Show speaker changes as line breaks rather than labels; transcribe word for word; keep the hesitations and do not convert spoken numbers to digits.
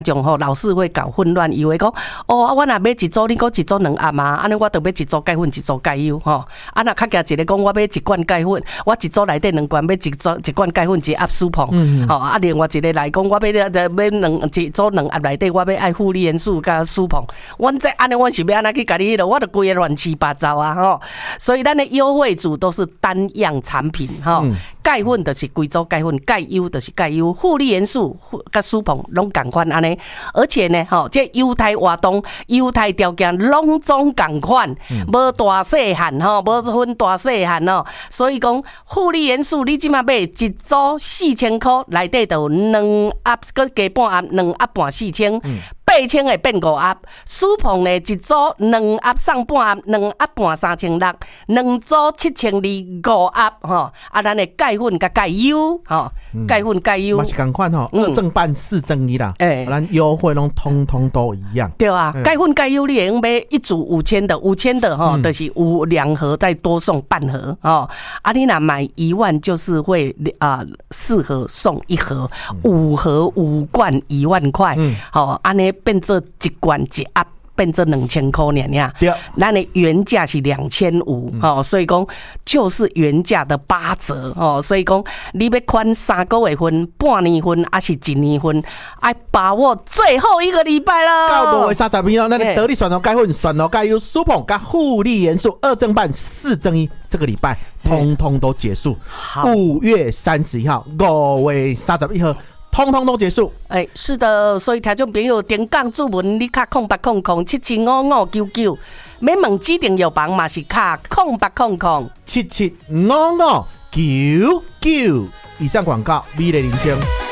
种吼老师会搞混乱，以为讲哦，我若买一组，你讲一组两盒嘛，安尼我就买一组钙粉，一组钙优吼。啊，若较加一个讲，我买一罐钙粉，我一组内底两罐，买一组一罐钙粉一盒舒碰。嗯吼、哦，啊，另外一个来讲，我买买买两一组两盒内底，我要爱负离元素加舒碰。阮这安尼，阮是要安怎去甲你迄落，我就规个乱七八糟啊吼。所以咱的优惠组都是单样产品吼。钙粉就是规组钙粉，钙优就是钙优，负离元素甲舒碰拢共款安尼。而且呢，吼，这优待活动、优待条件拢总共款，无大细汉吼，无分大细汉吼，所以讲负离元素，你即马买一组四千块，内底就有两盒，搁加半盒，两盒半四千。八千会变五盒，舒碰的一组两盒送半盒，两盒半三千六，两组七千二五盒吼。啊，咱的钙粉甲钙优吼，钙粉钙优
嘛是同款吼，二正半四正一啦。
哎，
咱优惠拢通通都一样。
对啊，钙粉钙优你会用买一组五千的，五千的吼，就是有两盒再多送半盒哦。啊，你若买一万就是会啊四盒送一盒，五盒五罐一万块。好，安尼。变做一罐一盒，变做两千块尔呀。对，咱的原价是两千五，哦，所以讲就是原价的八折哦。所以讲你要款三个月份、半年份，还是一年份，爱把握最后一个礼拜了。
到五月三十秒，咱的得力选头钙粉、选头钙优、舒碰加负离元素二正半、四正一，这个礼拜通通都结束。五月三十一号，五月三十一号。通通都结束，
哎、欸，是的，所以听众朋友点讲注文，你卡空八空空七七五五九九，免问指定药房嘛是卡空八空空
七七五五九九。以上广告，美丽人生。